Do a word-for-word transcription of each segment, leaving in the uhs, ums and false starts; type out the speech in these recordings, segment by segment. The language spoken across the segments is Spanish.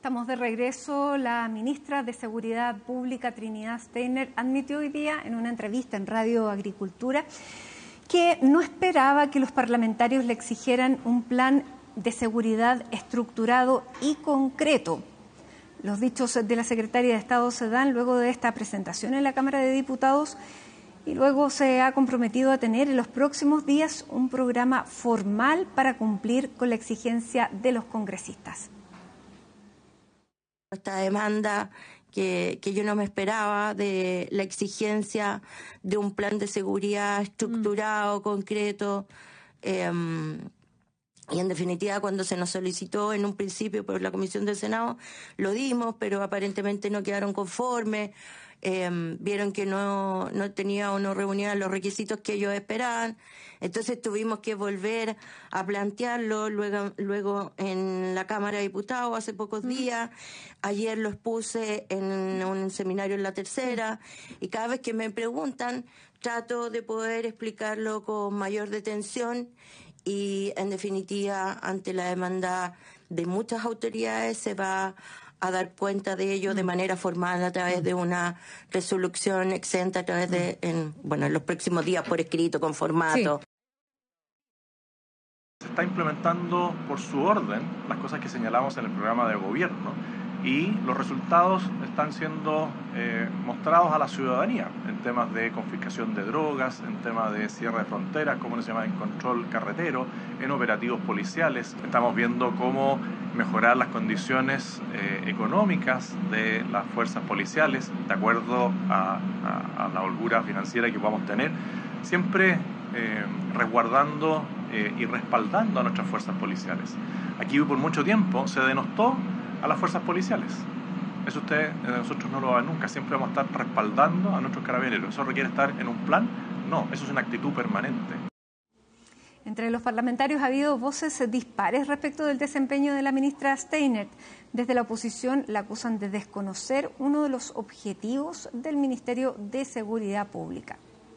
Estamos de regreso. La ministra de Seguridad Pública, Trinidad Steiner, admitió hoy día en una entrevista en Radio Agricultura que no esperaba que los parlamentarios le exigieran un plan de seguridad estructurado y concreto. Los dichos de la secretaria de Estado se dan luego de esta presentación en la Cámara de Diputados y luego se ha comprometido a tener en los próximos días un programa formal para cumplir con la exigencia de los congresistas. Esta demanda que, que yo no me esperaba, de la exigencia de un plan de seguridad estructurado, mm. concreto, eh, y en definitiva cuando se nos solicitó en un principio por la Comisión del Senado, lo dimos, pero aparentemente no quedaron conformes, eh, vieron que no, no tenía o no reunía los requisitos que ellos esperaban, entonces tuvimos que volver a plantearlo luego, luego en la Cámara de Diputados hace pocos días. Ayer lo expuse en un seminario en la tercera y cada vez que me preguntan trato de poder explicarlo con mayor detención y en definitiva ante la demanda de muchas autoridades se va a dar cuenta de ello de manera formal a través de una resolución exenta, a través de, en, bueno, en los próximos días por escrito, con formato. Sí. Se está implementando por su orden las cosas que señalamos en el programa de gobierno y los resultados están siendo eh, mostrados a la ciudadanía en temas de confiscación de drogas, en temas de cierre de fronteras, como se llama, en control carretero, en operativos policiales. Estamos viendo cómo mejorar las condiciones eh, económicas de las fuerzas policiales de acuerdo a, a, a la holgura financiera que podamos tener, siempre eh, resguardando eh, y respaldando a nuestras fuerzas policiales. Aquí por mucho tiempo se denostó a las fuerzas policiales. Eso usted, eh, nosotros no lo va a ver nunca, siempre vamos a estar respaldando a nuestros carabineros. ¿Eso requiere estar en un plan? No, eso es una actitud permanente. Entre los parlamentarios ha habido voces dispares respecto del desempeño de la ministra Steiner. Desde la oposición la acusan de desconocer uno de los objetivos del Ministerio de Seguridad Pública.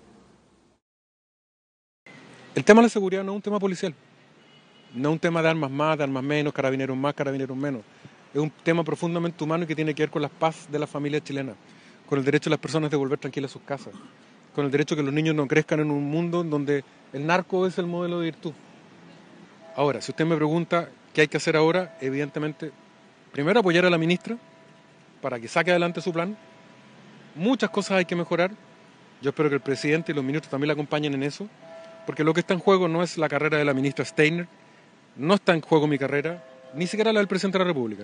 El tema de la seguridad no es un tema policial, no es un tema de armas más, de armas menos, carabineros más, carabineros menos. Es un tema profundamente humano y que tiene que ver con la paz de la familia chilena, con el derecho de las personas de volver tranquilas a sus casas, con el derecho de que los niños no crezcan en un mundo en donde el narco es el modelo de virtud. Ahora, si usted me pregunta qué hay que hacer ahora, evidentemente, primero apoyar a la ministra para que saque adelante su plan. Muchas cosas hay que mejorar. Yo espero que el presidente y los ministros también la acompañen en eso, porque lo que está en juego no es la carrera de la ministra Steiner, no está en juego mi carrera, ni siquiera la del presidente de la República.